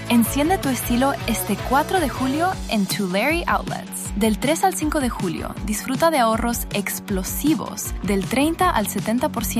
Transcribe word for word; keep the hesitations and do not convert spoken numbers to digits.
Enciende tu estilo este cuatro de julio en Tulare Outlets. Del tres al cinco de julio, disfruta de ahorros explosivos del treinta al setenta por ciento